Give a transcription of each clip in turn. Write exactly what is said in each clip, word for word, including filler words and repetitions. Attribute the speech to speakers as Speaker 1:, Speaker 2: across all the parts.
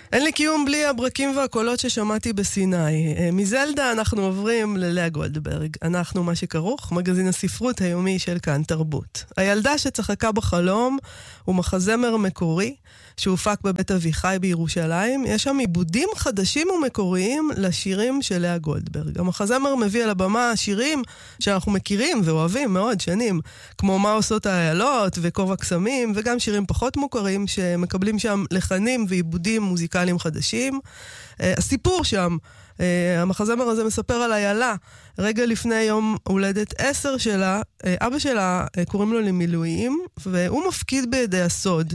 Speaker 1: אין לי קיום בלי הברקים והקולות ששמעתי בסיני. מזלדה אנחנו עוברים ללאה גולדברג. אנחנו מה שכרוך, מגזין הספרות היומי של כאן תרבות. הילדה שצחקה בחלום הוא מחזמר מקורי שהופק בבית אביחי בירושלים. יש שם עיבודים חדשים ומקוריים לשירים של לאה גולדברג. המחזמר מביא על הבמה שירים שאנחנו מכירים ואוהבים מאוד שנים, כמו מה עושות האיילות וכובע קסמים, וגם שירים פחות מוכרים שמקבלים שם לחנים ועיבודים מוזיקליים חדשים. הסיפור שם, המחזמר הזה מספר על איילה, רגע לפני יום הולדת עשר שלה, אבא שלה קוראים לו למילואים, והוא מפקיד בידי הסוד.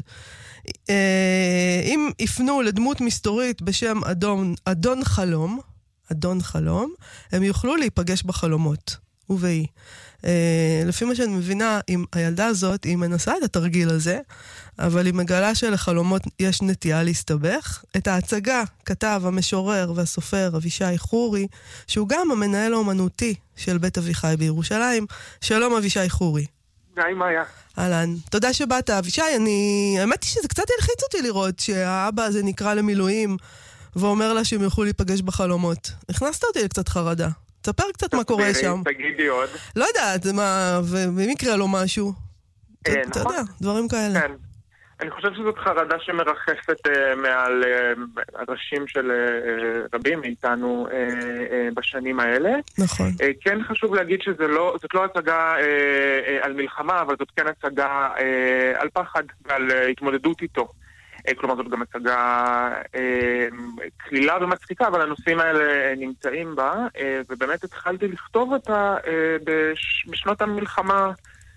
Speaker 1: אם יפנו לדמות מסתורית בשם אדון, אדון חלום, אדון חלום, הם יוכלו להיפגש בחלומות, ובהי. לפי מה שאני מבינה, עם הילדה הזאת, היא מנסה את התרגיל הזה, אבל היא מגלה שלחלומות יש נטייה להסתבך. את ההצגה כתב המשורר והסופר אבישי חורי, שהוא גם המנהל האומנותי של בית אביחי בירושלים. שלום אבישי חורי.
Speaker 2: היי מאיה.
Speaker 1: אהלן, תודה שבאת. אבישי, אני... האמת היא שזה קצת הלחיץ אותי לראות שהאבא הזה נקרא למילואים, ואומר לה שהם יוכלו להיפגש בחלומות. הכנסת אותי לקצת חרדה. תספר קצת מה קורה שם.
Speaker 2: תגידי עוד.
Speaker 1: לא יודעת, מה, ואם יקרה לו משהו.
Speaker 2: נכון.
Speaker 1: אתה יודע, דברים כאלה.
Speaker 2: כן. אני חושב שזאת חרדה שמרחפת מעל הראשים של רבים מאיתנו בשנים האלה.
Speaker 1: נכון.
Speaker 2: כן חשוב להגיד שזאת לא הצגה על מלחמה, אבל זאת כן הצגה על פחד ועל התמודדות איתו. כלומר, זאת גם הצגה כלילה ומצחיקה, אבל הנושאים האלה נמצאים בה, ובאמת התחלתי לכתוב אותה בשנות המלחמה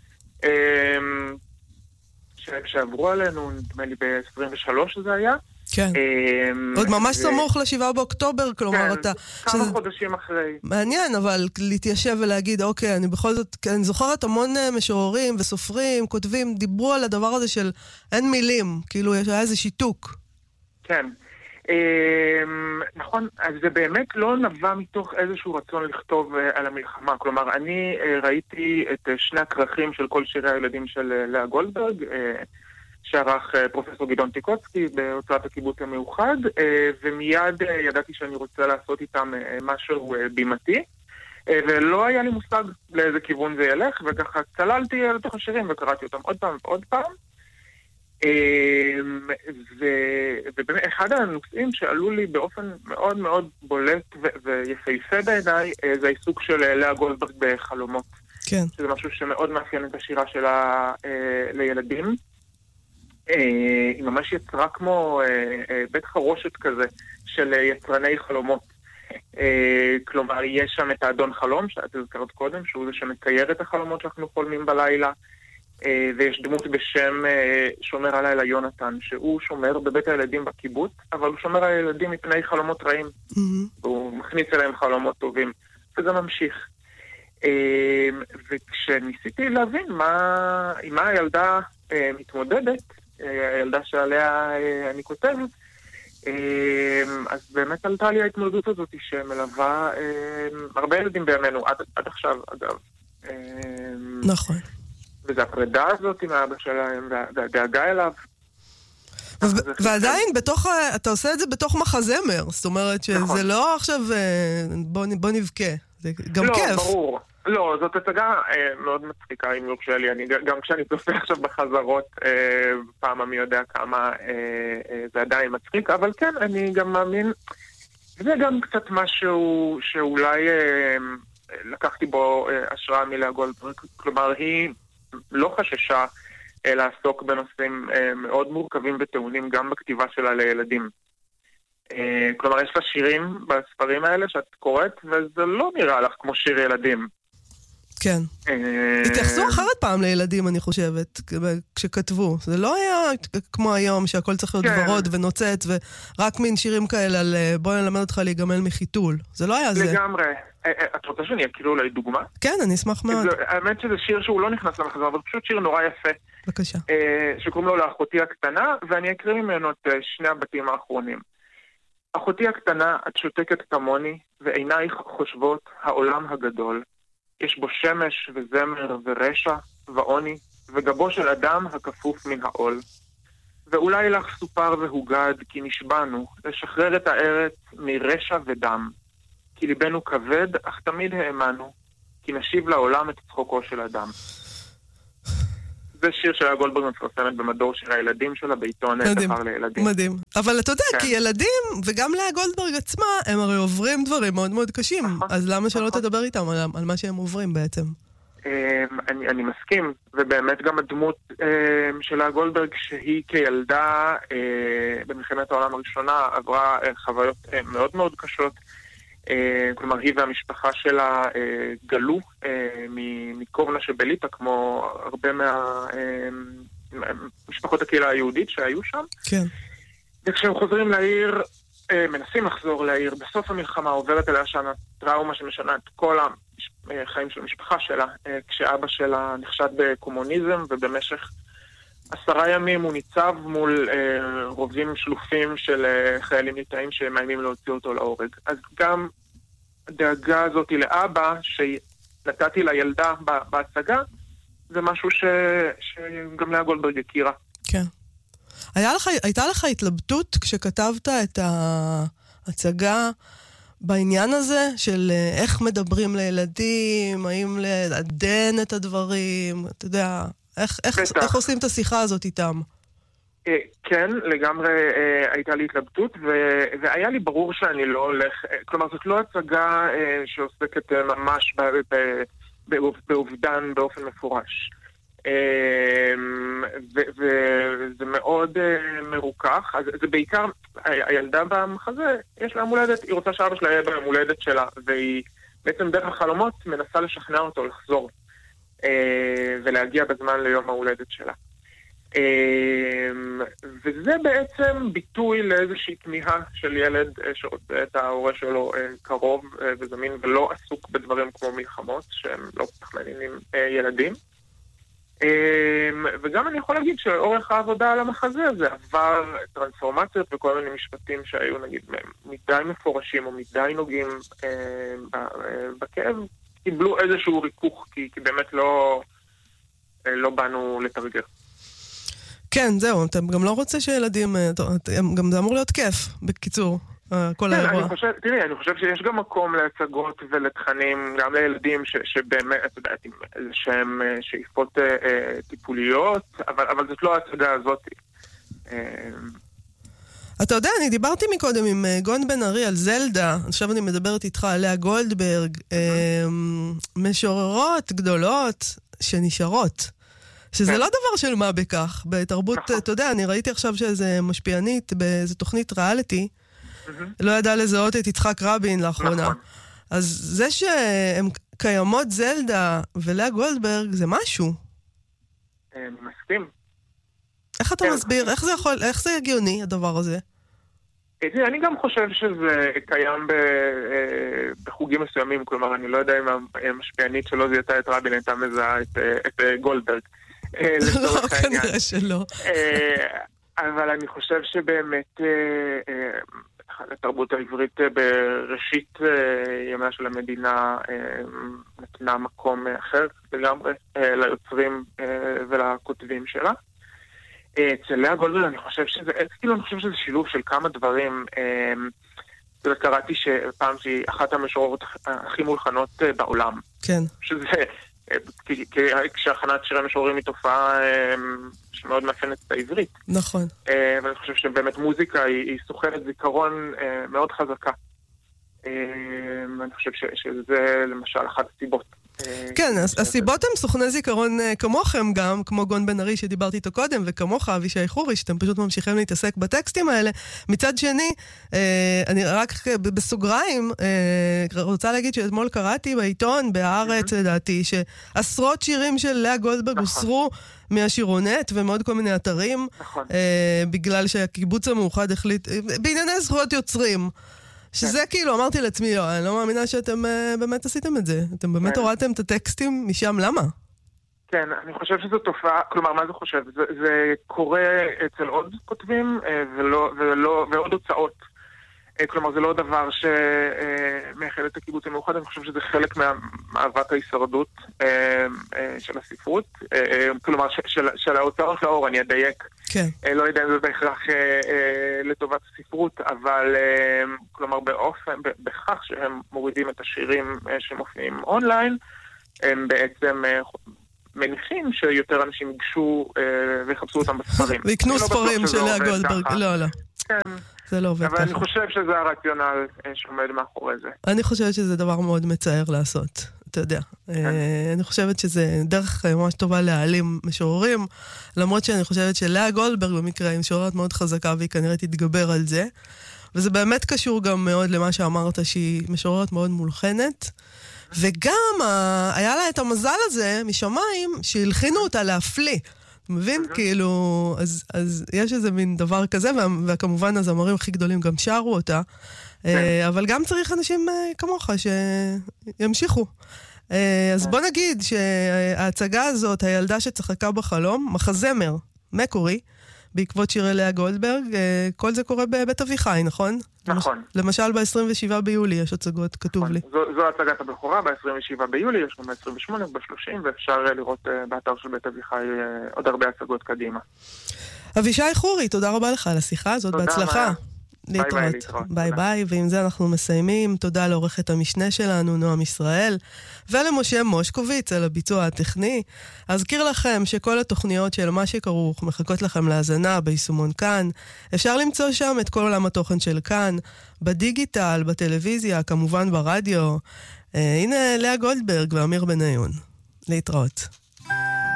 Speaker 2: שעברו עלינו, נדמה לי ב-עשרים ושלוש זה היה.
Speaker 1: כן. עוד ממש סמוך לשבעה באוקטובר, כלומר אתה...
Speaker 2: כן, כמה חודשים אחרי.
Speaker 1: מעניין, אבל להתיישב ולהגיד, אוקיי, אני בכל זאת, אני זוכרת המון משוררים וסופרים, כותבים, דיברו על הדבר הזה של אין מילים, כאילו היה איזה שיתוק.
Speaker 2: כן. נכון, אז זה באמת לא נבע מתוך איזשהו רצון לכתוב על המלחמה. כלומר, אני ראיתי את שני הכרכים של כל שירי הילדים של לאה גולדברג, שערך פרופסור גדעון טיקוצקי בהוצאת הקיבוץ המאוחד, ומיד ידעתי שאני רוצה לעשות איתם משהו בימתי, ולא היה לי מושג לאיזה כיוון זה ילך, וככה צללתי לתוך השירים וקראתי אותם עוד פעם ועוד פעם. ובאמת אחד הנושאים שעלו לי באופן מאוד מאוד בולט ויפהפה בעיניי, זה העיסוק של לאה גולדברג בחלומות.
Speaker 1: כן.
Speaker 2: שזה משהו שמאוד מאפיין את השירה שלה לילדים. היא ממש יצרה כמו בית חרושת כזה של יצרני חלומות. כלומר, יש שם את האדון חלום, שאת הזכרת קודם, שהוא זה שמצייר את החלומות שאנחנו חולמים בלילה, ויש דמות בשם שומר הלילה יונתן, שהוא שומר בבית הילדים בקיבוץ, אבל הוא שומר על הילדים מפני חלומות רעים. והוא מכניס אליהם חלומות טובים, וזה ממשיך. וכשניסיתי להבין מה, עם מה הילדה מתמודדת, הילדה שעליה אני כותב, אז באמת עלתה לי ההתמודדות הזאת שמלווה הרבה ילדים בימינו, עד, עד עכשיו אגב.
Speaker 1: נכון.
Speaker 2: וזה הפרידה הזאת עם האבא שלהם, והדאגה אליו.
Speaker 1: ועדיין בתוך, אתה עושה את זה בתוך מחזמר, זאת אומרת שזה לא עכשיו בוא נבכה, זה גם כיף.
Speaker 2: לא, ברור. לא, זאת הצגה אה, מאוד מצחיקה, אם יורשה לי. אני, גם כשאני צופה עכשיו בחזרות, אה, פעם אני יודע כמה אה, אה, זה עדיין מצחיק, אבל כן, אני גם מאמין, זה גם קצת משהו שאולי אה, לקחתי בו אה, השראה מלאה גולדברג. כלומר, היא לא חששה אה, לעסוק בנושאים אה, מאוד מורכבים וטעונים גם בכתיבה שלה לילדים. אה, כלומר, יש לה שירים בספרים האלה שאת קוראת, וזה לא נראה לך כמו שיר ילדים.
Speaker 1: כן. התייחסו אחרת פעם לילדים, אני חושבת, כשכתבו. זה לא היה כמו היום, שהכל צריך להיות ורוד ונוצץ, ורק מין שירים כאלה על בוא נלמד אותך להיגמל מחיתול. זה לא היה זה.
Speaker 2: לגמרי. את רוצה שאני אקריא אולי דוגמה?
Speaker 1: כן, אני אשמח מאוד.
Speaker 2: האמת שזה שיר שהוא לא נכנס למחזור, אבל פשוט שיר נורא יפה.
Speaker 1: בבקשה.
Speaker 2: שקוראים לו לאחותי הקטנה, ואני אקריא ממנו את שני הבתים האחרונים. אחותי הקטנה, את שותקת כמוני, ועינייך חושבות העולם הגדול. יש בו שמש וזמר ורשע ועוני, וגבו של אדם הכפוף מן העול. ואולי לך סופר והוגד, כי נשבענו, לשחרר את הארץ מרשע ודם. כי ליבנו כבד, אך תמיד האמנו, כי נשיב לעולם את צחוקו של אדם. זה שיר שלה גולדברג מפרסמת במדור שיר הילדים שלה, בעיתון שכר לילדים.
Speaker 1: מדהים. אבל אתה יודע, כן. כי ילדים, וגם לאה גולדברג עצמה, הם הרי עוברים דברים מאוד מאוד קשים. נכון, אז למה שלא נכון. תדבר איתם על, על מה שהם עוברים בעצם?
Speaker 2: אני, אני מסכים, ובאמת גם הדמות של לאה גולדברג, שהיא כילדה במלחמת העולם הראשונה, עברה חוויות מאוד מאוד קשות, כלומר היא והמשפחה שלה גלו מקורנה שבליטא, כמו הרבה מהמשפחות הקהילה היהודית שהיו שם.
Speaker 1: כן.
Speaker 2: וכשהם חוזרים לעיר, מנסים לחזור לעיר, בסוף המלחמה עוברת אליה שם טראומה שמשנה את כל החיים של המשפחה שלה, כשאבא שלה נחשד בקומוניזם, ובמשך עשרה ימים הוא ניצב מול אה, רובים שלופים של אה, חיילים ליטאים שמאיימים להוציא אותו להורג. אז גם הדאגה הזאת לאבא שנתתי לילדה בהצגה, זה משהו ש... שגם לאה גולדברג הכירה.
Speaker 1: כן. היה לך, הייתה לך התלבטות כשכתבת את ההצגה בעניין הזה של איך מדברים לילדים, האם לעדן את הדברים, אתה יודע... איך, איך, איך עושים את השיחה הזאת איתם?
Speaker 2: כן, לגמרי הייתה לי התלבטות, והיה לי ברור שאני לא הולך, כלומר זאת לא הצגה שעוסקת ממש באובדן באופן מפורש. וזה מאוד מרוכך, אז זה בעיקר, הילדה במחזה, יש לה מולדת, היא רוצה שאבא שלה יהיה במולדת שלה, והיא בעצם דרך החלומות מנסה לשכנע אותו לחזור. ולהגיע בזמן ליום ההולדת שלה. וזה בעצם ביטוי לאיזושהי כמיהה של ילד שרוצה את ההורה שלו קרוב וזמין ולא עסוק בדברים כמו מלחמות שהם לא פתח מעניינים ילדים. וגם אני יכול להגיד שאורך העבודה על המחזה הזה עבר טרנספורמציות וכל מיני משפטים שהיו נגיד מדי מפורשים או מדי נוגעים בכאב, קיבלו איזשהו ריכוך, כי, כי באמת לא, לא באנו לתרגר.
Speaker 1: כן, זהו, אתם גם לא רוצה שילדים, גם זה אמור להיות כיף, בקיצור, כל האירוע.
Speaker 2: אני חושב, תראי, אני חושב שיש גם מקום להצגות ולתכנים, גם לילדים ש, שבאמת, את יודעת, שהם שאיפות אה, טיפוליות, אבל, אבל זאת לא ההצגה הזאת. אה,
Speaker 1: אתה יודע, אני דיברתי מקודם עם גון בן ארי על זלדה, עכשיו אני מדברת איתך על לאה גולדברג, משוררות גדולות שנשארות, שזה לא דבר של מה בכך, בתרבות, אתה יודע, אני ראיתי עכשיו שאיזה משפיענית באיזו תוכנית ריאליטי, לא ידעה לזהות את יצחק רבין לאחרונה. אז זה שהן קיימות זלדה ולאה גולדברג זה משהו.
Speaker 2: אני מסכים.
Speaker 1: איך אתה מסביר? איך זה יכול, איך זה הגיוני, הדבר הזה?
Speaker 2: אני גם חושב שזה קיים בחוגים מסוימים, כלומר, אני לא יודע אם המשפיענית שלו זיהתה את רבין, הייתה מזהה את גולדברג.
Speaker 1: לא, כנראה שלא.
Speaker 2: אבל אני חושב שבאמת התרבות העברית בראשית ימיה של המדינה נתנה מקום אחר לגמרי ליוצרים ולכותבים שלה. אצל לאה גולדברג אני חושב שזה, כאילו אני חושב שזה שילוב של כמה דברים. קראתי שפעם שהיא אחת המשוררות הכי מולחנות בעולם.
Speaker 1: כן.
Speaker 2: שזה, כשהכנת שירי משוררים היא תופעה שמאוד מאפיינת את העברית.
Speaker 1: נכון.
Speaker 2: ואני חושב שבאמת מוזיקה היא סוכנת זיכרון מאוד חזקה. אני חושב שזה למשל אחת הסיבות.
Speaker 1: כן, הסיבות הם סוכני זיכרון כמוכם גם, כמו גון בן ארי שדיברתי איתו קודם, וכמוך אבישי חורי, שאתם פשוט ממשיכים להתעסק בטקסטים האלה. מצד שני, אני רק בסוגריים רוצה להגיד שאתמול קראתי בעיתון, בהארץ לדעתי, שעשרות שירים של לאה גולדברג הוסרו מהשירונט ומעוד כל מיני אתרים, בגלל שהקיבוץ המאוחד החליט, בענייני זכויות יוצרים, שזה כאילו, אמרתי לעצמי, לא, אני לא מאמינה שאתם באמת עשיתם את זה. אתם באמת הורדתם את הטקסטים משם, למה?
Speaker 2: כן, אני חושב שזו תופעה, כלומר, מה זה חושב? זה, זה קורה אצל עוד כותבים ולא, ולא, ועוד הוצאות. כלומר, זה לא דבר שמאחד את הקיבוץ המאוחד, אני חושב שזה חלק מהמאבק ההישרדות של הספרות, כלומר, של ההוצאות לאור, אני אדייק.
Speaker 1: כן.
Speaker 2: לא יודע אם זה בהכרח לטובת הספרות, אבל כלומר, באופן, בכך שהם מורידים את השירים שמופיעים אונליין, הם בעצם מניחים שיותר אנשים ייגשו ויחפשו אותם בספרים.
Speaker 1: ויקנו ספרים של לאה גולדברג, לא, לא.
Speaker 2: כן.
Speaker 1: זה לא עובד ככה.
Speaker 2: אבל אני חושב שזה הרציונל שעומד מאחורי זה.
Speaker 1: אני חושבת שזה דבר מאוד מצער לעשות, אתה יודע. אני חושבת שזה דרך ממש טובה להעלים משוררים, למרות שאני חושבת שלאה גולדברג במקרה היא משוררת מאוד חזקה, והיא כנראה תתגבר על זה. וזה באמת קשור גם מאוד למה שאמרת, שהיא משוררת מאוד מולחנת, וגם היה לה את המזל הזה משמיים, שהלחינו אותה להפליא. מבין? כאילו, אז, אז יש איזה מין דבר כזה, וכמובן הזמרים הכי גדולים גם שרו אותה, אבל גם צריך אנשים כמוך שימשיכו. אז בוא נגיד שההצגה הזאת, הילדה שצחקה בחלום, מחזמר מקורי, בעקבות שירי לאה גולדברג, כל זה קורה בבית אביחי, נכון?
Speaker 2: נכון.
Speaker 1: למשל ב-עשרים ושבעה ביולי יש הצגות, כתוב לי.
Speaker 2: זו, זו הצגת הבכורה, ב-עשרים ושבעה ביולי, יש גם ב-עשרים ושמונה, ב-שלושים, ואפשר לראות באתר של בית אביחי עוד הרבה הצגות קדימה.
Speaker 1: אבישי חורי, תודה רבה לך על השיחה הזאת, בהצלחה. להתראות. ביי ביי, ועם זה אנחנו מסיימים. תודה לעורכת המשנה שלנו, נועם ישראל, ולמשה מושקוביץ על הביצוע הטכני. אזכיר לכם שכל התוכניות של מה שכרוך מחכות לכם להאזנה ביישומון כאן. אפשר למצוא שם את כל עולם התוכן של כאן, בדיגיטל, בטלוויזיה, כמובן ברדיו. אה, הנה לאה גולדברג ואמיר בניון. להתראות.